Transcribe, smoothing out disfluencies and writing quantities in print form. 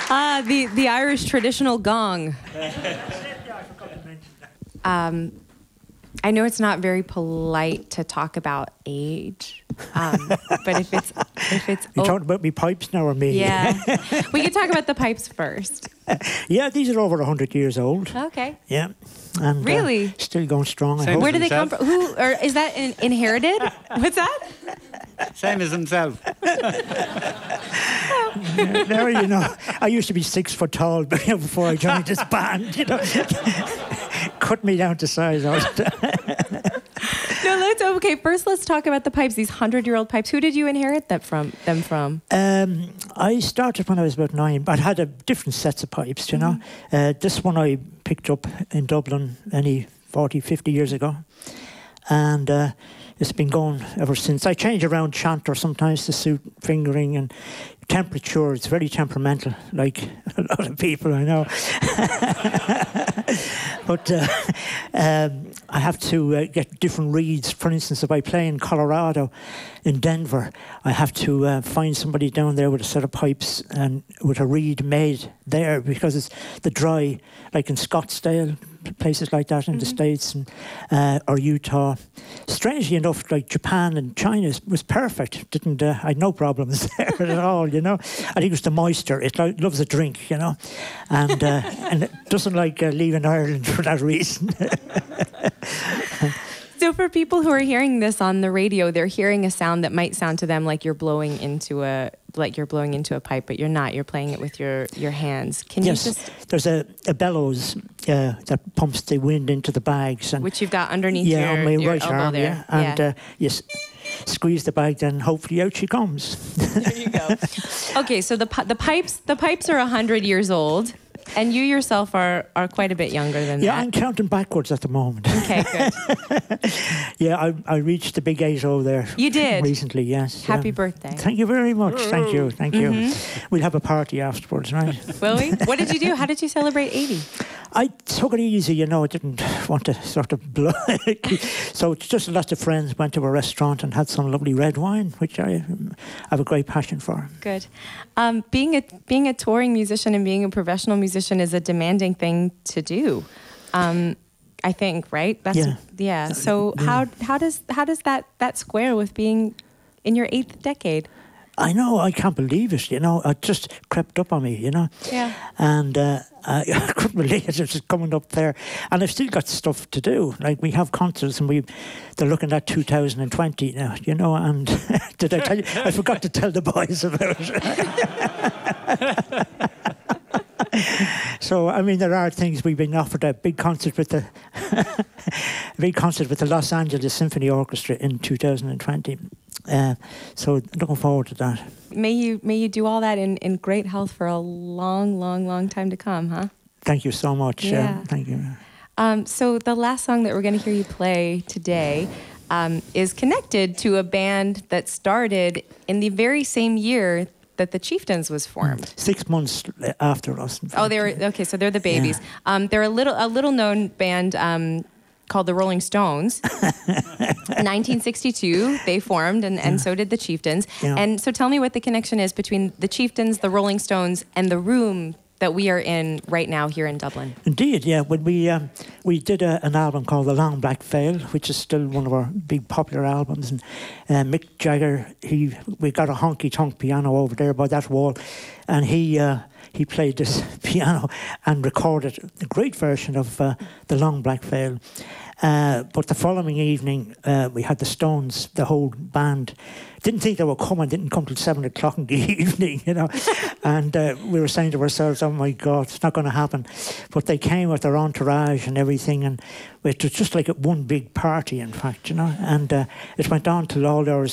The Irish traditional gong. I know it's not very polite to talk about age, but if it's You're talking about me pipes now or me? Yeah, we could talk about the pipes first. Yeah, these are over 100 years old. Okay. Yeah. And, really? Still going strong. Same Where do they come from? Who, or is that inherited? What's that? Same as himself. There, you know, I used to be 6 foot tall before I joined this band, you know. Cut me down to size. No, okay. First, let's talk about the pipes. These 100-year-old pipes. Who did you inherit them from? I started when I was about 9, but I had different sets of pipes. You know, this one I picked up in Dublin 40, 50 years ago, and it's been going ever since. I change around chanter sometimes to suit fingering and temperature. It's very temperamental, like a lot of people I know. But I have to get different reeds. For instance, if I play in Colorado, in Denver, I have to find somebody down there with a set of pipes and with a reed made there, because it's the dry, like in Scottsdale, places like that in the States, and or Utah. Strangely enough, like Japan and China was perfect. Didn't I had no problems there at all, you know. I think it was the moisture. It loves a drink, you know, and it doesn't like leaving Ireland for that reason. So for people who are hearing this on the radio, they're hearing a sound that might sound to them like you're blowing into a pipe, but you're not. You're playing it with your hands. Can you just... There's a bellows that pumps the wind into the bags, and which you've got underneath on my your right elbow arm, there. And you squeeze the bag, then hopefully out she comes. There you go. Okay, so the pipes are 100 years old. And you yourself are quite a bit younger than that. Yeah, I'm counting backwards at the moment. Okay, good. Yeah, I reached the big 80 there. You did? Recently, yes. Happy birthday. Thank you very much. Thank you. We'll have a party afterwards, right? Will we? What did you do? How did you celebrate 80? I took it easy, you know. I didn't want to sort of blow. So just a lot of friends went to a restaurant and had some lovely red wine, which I have a great passion for. Good. Being a touring musician and being a professional musician is a demanding thing to do. I think, right? Yeah. So how does that square with being in your 8th decade? I know, I can't believe it, you know. It just crept up on me, you know. Yeah. And I couldn't believe it. It was coming up there. And I've still got stuff to do. Like, we have concerts, and they're looking at 2020 now, you know. And did I tell you? I forgot to tell the boys about it. So, I mean, there are things. We've been offered a big concert with the Los Angeles Symphony Orchestra in 2020. So looking forward to that. May you do all that in great health for a long, long, long time to come, huh? Thank you so much. Yeah. Thank you. So the last song that we're going to hear you play today is connected to a band that started in the very same year that the Chieftains was formed. 6 months after us. Oh, okay. So they're the babies. Yeah. They're a little known band called the Rolling Stones. 1962, they formed, and so did the Chieftains. Yeah. And so tell me what the connection is between the Chieftains, the Rolling Stones, and the room that we are in right now here in Dublin. Indeed, yeah. When we did an album called The Long Black Veil, which is still one of our big popular albums, and Mick Jagger, we got a honky-tonk piano over there by that wall, and he played this piano and recorded a great version of The Long Black Veil. But the following evening, we had the Stones, the whole band. Didn't think they were coming, didn't come till 7 o'clock in the evening, you know. And we were saying to ourselves, oh my God, it's not going to happen. But they came with their entourage and everything, and it was just like one big party, in fact, you know. And it went on till all hours